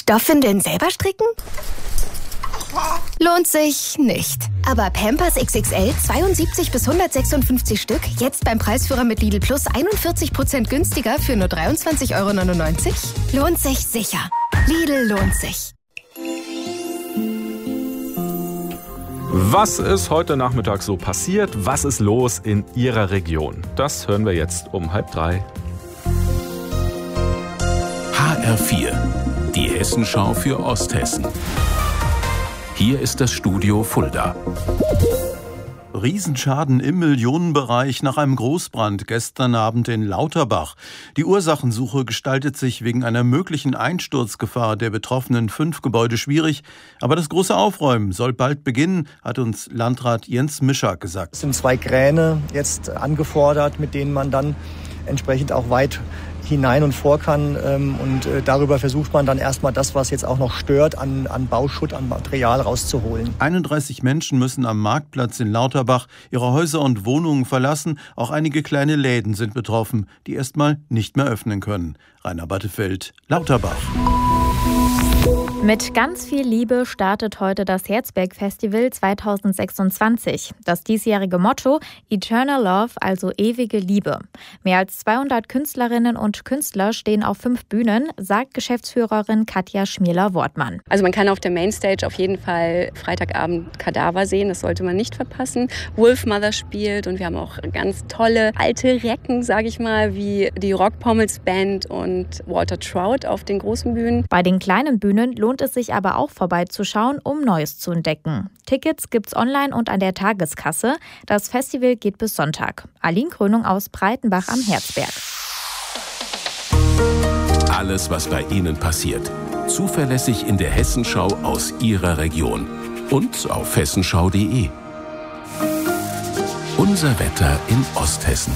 Stoffwindeln selber stricken? Lohnt sich nicht. Aber Pampers XXL 72 bis 156 Stück, jetzt beim Preisführer mit Lidl Plus 41% günstiger für nur 23,99 €? Lohnt sich sicher. Lidl lohnt sich. Was ist heute Nachmittag so passiert? Was ist los in Ihrer Region? Das hören wir jetzt um 2:30. HR4, die Hessenschau für Osthessen. Hier ist das Studio Fulda. Riesenschaden im Millionenbereich nach einem Großbrand gestern Abend in Lauterbach. Die Ursachensuche gestaltet sich wegen einer möglichen Einsturzgefahr der betroffenen 5 Gebäude schwierig. Aber das große Aufräumen soll bald beginnen, hat uns Landrat Jens Mischak gesagt. Es sind 2 Kräne jetzt angefordert, mit denen man dann entsprechend auch weit hinein und vor kann. Und darüber versucht man dann erstmal das, was jetzt auch noch stört, an Bauschutt, an Material rauszuholen. 31 Menschen müssen am Marktplatz in Lauterbach ihre Häuser und Wohnungen verlassen. Auch einige kleine Läden sind betroffen, die erstmal nicht mehr öffnen können. Rainer Battefeld, Lauterbach. Mit ganz viel Liebe startet heute das Herzberg-Festival 2026. Das diesjährige Motto Eternal Love, also ewige Liebe. Mehr als 200 Künstlerinnen und Künstler stehen auf 5 Bühnen, sagt Geschäftsführerin Katja Schmierler-Wortmann. Also man kann auf der Mainstage auf jeden Fall Freitagabend Kadaver sehen, das sollte man nicht verpassen. Wolfmother spielt und wir haben auch ganz tolle alte Recken, sage ich mal, wie die Rockpommels Band und Walter Trout auf den großen Bühnen. Bei den kleinen Bühnen lohnt es sich aber auch vorbeizuschauen, um Neues zu entdecken. Tickets gibt's online und an der Tageskasse. Das Festival geht bis Sonntag. Aline Krönung aus Breitenbach am Herzberg. Alles, was bei Ihnen passiert. Zuverlässig in der Hessenschau aus Ihrer Region. Und auf hessenschau.de. Unser Wetter in Osthessen.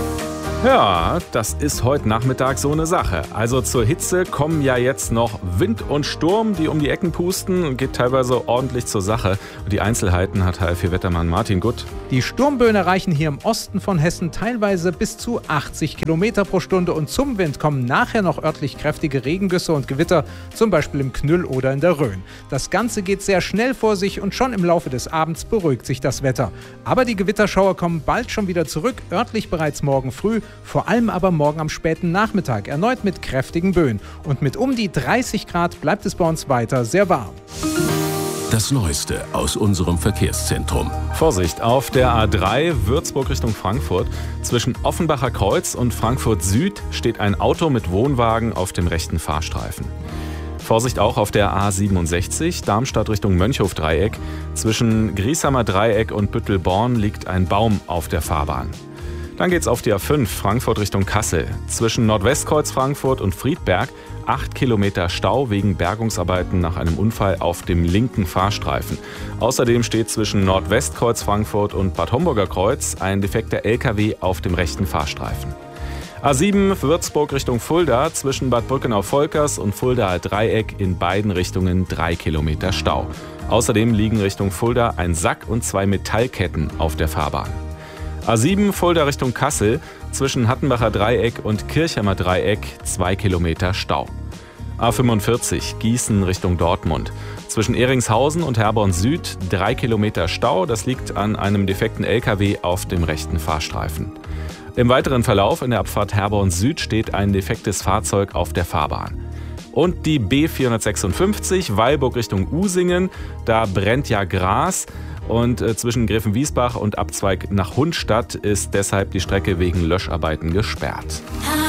Ja, das ist heute Nachmittag so eine Sache. Also zur Hitze kommen ja jetzt noch Wind und Sturm, die um die Ecken pusten und geht teilweise ordentlich zur Sache. Und die Einzelheiten hat HR4-Wettermann Martin Gutt. Die Sturmböen erreichen hier im Osten von Hessen teilweise bis zu 80 Kilometer pro Stunde und zum Wind kommen nachher noch örtlich kräftige Regengüsse und Gewitter, zum Beispiel im Knüll oder in der Rhön. Das Ganze geht sehr schnell vor sich und schon im Laufe des Abends beruhigt sich das Wetter. Aber die Gewitterschauer kommen bald schon wieder zurück, örtlich bereits morgen früh. Vor allem aber morgen am späten Nachmittag erneut mit kräftigen Böen. Und mit um die 30 Grad bleibt es bei uns weiter sehr warm. Das Neueste aus unserem Verkehrszentrum. Vorsicht, auf der A3 Würzburg Richtung Frankfurt. Zwischen Offenbacher Kreuz und Frankfurt Süd steht ein Auto mit Wohnwagen auf dem rechten Fahrstreifen. Vorsicht auch auf der A67 Darmstadt Richtung Mönchhof-Dreieck. Zwischen Griesheimer Dreieck und Büttelborn liegt ein Baum auf der Fahrbahn. Dann geht's auf die A5 Frankfurt Richtung Kassel. Zwischen Nordwestkreuz Frankfurt und Friedberg 8 Kilometer Stau wegen Bergungsarbeiten nach einem Unfall auf dem linken Fahrstreifen. Außerdem steht zwischen Nordwestkreuz Frankfurt und Bad Homburger Kreuz ein defekter LKW auf dem rechten Fahrstreifen. A7 Würzburg Richtung Fulda, zwischen Bad Brückenau-Volkers und Fuldaer Dreieck in beiden Richtungen 3 Kilometer Stau. Außerdem liegen Richtung Fulda ein Sack und 2 Metallketten auf der Fahrbahn. A7 Fulda Richtung Kassel, zwischen Hattenbacher Dreieck und Kirchheimer Dreieck 2 Kilometer Stau. A45 Gießen Richtung Dortmund. Zwischen Ehringshausen und Herborn Süd 3 Kilometer Stau. Das liegt an einem defekten LKW auf dem rechten Fahrstreifen. Im weiteren Verlauf in der Abfahrt Herborn Süd steht ein defektes Fahrzeug auf der Fahrbahn. Und die B456 Weilburg Richtung Usingen, da brennt ja Gras. Und zwischen Gräfenwiesbach und Abzweig nach Hundstadt ist deshalb die Strecke wegen Löscharbeiten gesperrt.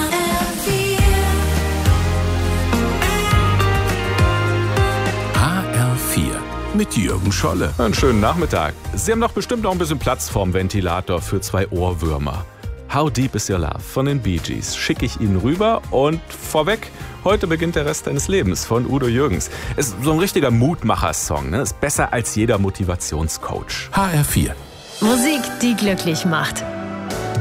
HR4 mit Jürgen Scholle. Einen schönen Nachmittag. Sie haben doch bestimmt noch ein bisschen Platz vorm Ventilator für 2 Ohrwürmer. How Deep Is Your Love von den Bee Gees schicke ich Ihnen rüber und vorweg, heute beginnt der Rest deines Lebens von Udo Jürgens. Ist so ein richtiger Mutmacher-Song, ne? Ist besser als jeder Motivationscoach. HR4. Musik, die glücklich macht.